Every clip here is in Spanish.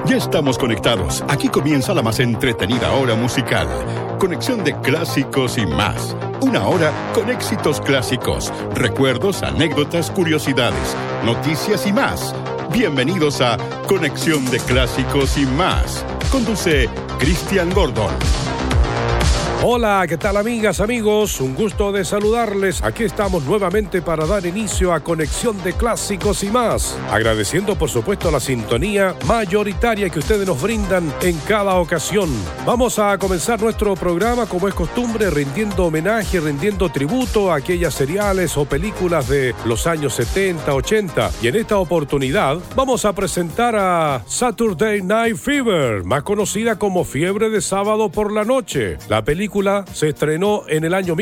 Ya estamos conectados. Aquí comienza la más entretenida hora musical. Conexión de clásicos y más. Una hora con éxitos clásicos, recuerdos, anécdotas, curiosidades, noticias y más. Bienvenidos a Conexión de Clásicos y más. Conduce Cristian Gordon. Hola, ¿qué tal amigas, amigos? Un gusto de saludarles. Aquí estamos nuevamente para dar inicio a Conexión de Clásicos y más. Agradeciendo por supuesto la sintonía mayoritaria que ustedes nos brindan en cada ocasión. Vamos a comenzar nuestro programa como es costumbre, rindiendo homenaje, rindiendo tributo a aquellas seriales o películas de los años 70, 80. Y en esta oportunidad vamos a presentar a Saturday Night Fever, más conocida como Fiebre de Sábado por la Noche. La película se estrenó en el año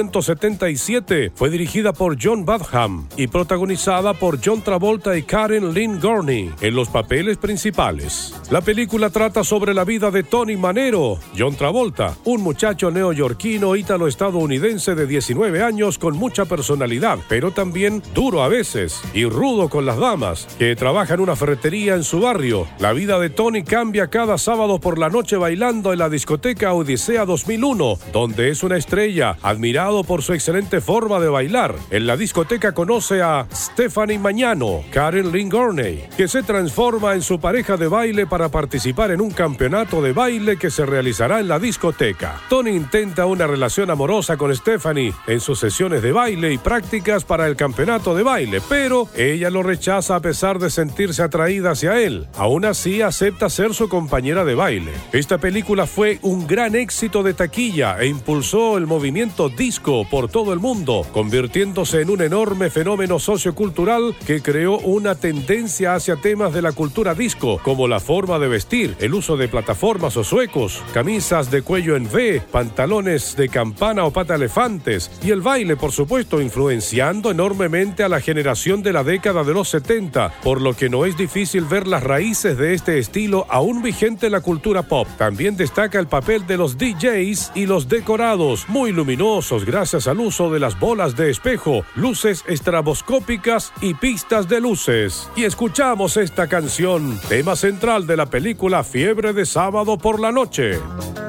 1977, fue dirigida por John Badham y protagonizada por John Travolta y Karen Lynn Gurney en los papeles principales. La película trata sobre la vida de Tony Manero, John Travolta, un muchacho neoyorquino ítalo-estadounidense de 19 años con mucha personalidad, pero también duro a veces y rudo con las damas, que trabaja en una ferretería en su barrio. La vida de Tony cambia cada sábado por la noche bailando en la discoteca Odisea 2001, donde es una estrella, admirado por su excelente forma de bailar. En la discoteca conoce a Stephanie Magnano, Karen Lynn Gurney, que se transforma en su pareja de baile para participar en un campeonato de baile que se realizará en la discoteca. Tony intenta una relación amorosa con Stephanie en sus sesiones de baile y prácticas para el campeonato de baile, pero ella lo rechaza a pesar de sentirse atraída hacia él. Aún así, acepta ser su compañera de baile. Esta película fue un gran éxito de taquilla e impulsó el movimiento disco por todo el mundo, convirtiéndose en un enorme fenómeno sociocultural que creó una tendencia hacia temas de la cultura disco, como la forma de vestir, el uso de plataformas o zuecos, camisas de cuello en V, pantalones de campana o pata elefantes, y el baile, por supuesto, influenciando enormemente a la generación de la década de los 70, por lo que no es difícil ver las raíces de este estilo aún vigente en la cultura pop. También destaca el papel de los DJs y los decorados, muy luminosos gracias al uso de las bolas de espejo, luces estroboscópicas y pistas de luces. Y escuchamos esta canción, tema central de la película Fiebre de Sábado por la Noche.